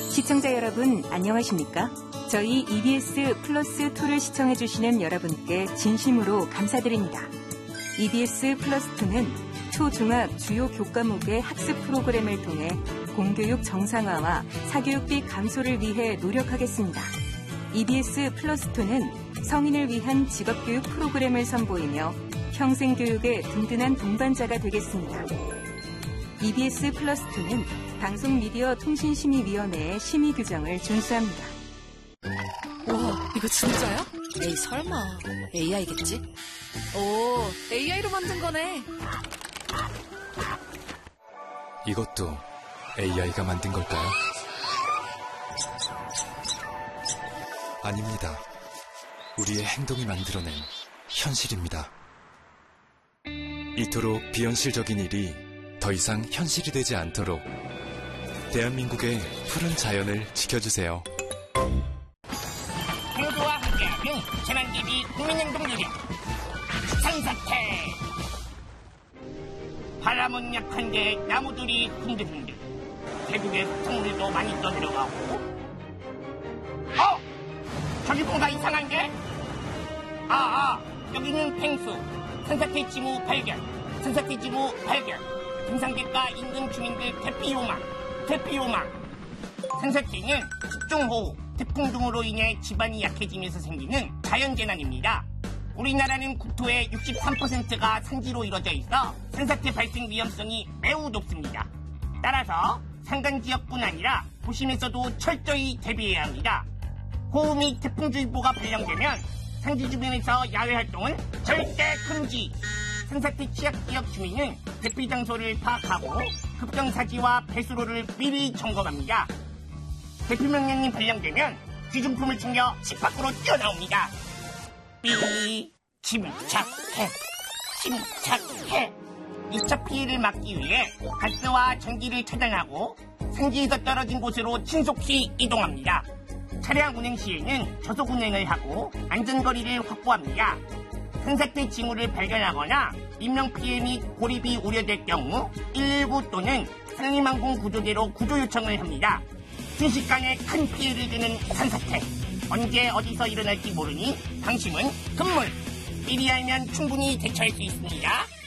시청자 여러분 안녕하십니까? 저희 EBS 플러스 2를 시청해주시는 여러분께 진심으로 감사드립니다. EBS 플러스 2는 초중학 주요 교과목의 학습 프로그램을 통해 공교육 정상화와 사교육비 감소를 위해 노력하겠습니다. EBS 플러스 2는 성인을 위한 직업교육 프로그램을 선보이며 평생교육의 든든한 동반자가 되겠습니다. EBS 플러스 2는 방송미디어통신심의위원회의 심의 규정을 준수합니다. 와, 이거 진짜야? 에이, 설마. AI겠지? 오, AI로 만든 거네. 이것도 AI가 만든 걸까요? 아닙니다. 우리의 행동이 만들어낸 현실입니다. 이토록 비현실적인 일이 더 이상 현실이 되지 않도록 대한민국의 푸른 자연을 지켜주세요. 모두와 함께하는 재난대비 국민행동유령 산사태. 바람은 약한데 나무들이 흔들흔들. 계곡에 흙탕물도 많이 떠들어가고. 저기 뭔가 이상한 게? 여기는 펭수. 산사태 징후 발견. 산사태 징후 발견. 등산객과 인근 주민들 대피 요망. 산사태는 집중호우, 태풍 등으로 인해 지반이 약해지면서 생기는 자연재난입니다. 우리나라는 국토의 63%가 산지로 이루어져 있어 산사태 발생 위험성이 매우 높습니다. 따라서 산간지역뿐 아니라 도심에서도 철저히 대비해야 합니다. 호우 및 태풍주의보가 발령되면 산지 주변에서 야외 활동은 절대 금지! 산사태 취약지역 주민은 대피 장소를 파악하고 급경사지와 배수로를 미리 점검합니다. 대피 명령이 발령되면 귀중품을 챙겨 집 밖으로 뛰어나옵니다. 침착해. 2차 피해를 막기 위해 가스와 전기를 차단하고 산지에서 떨어진 곳으로 신속히 이동합니다. 차량 운행 시에는 저속 운행을 하고 안전거리를 확보합니다. 산사태 징후를 발견하거나 인명피해 및 고립이 우려될 경우 119 또는 산림항공 구조대로 구조 요청을 합니다. 순식간에 큰 피해를 주는 산사태. 언제 어디서 일어날지 모르니 방심은 금물. 미리 알면 충분히 대처할 수 있습니다.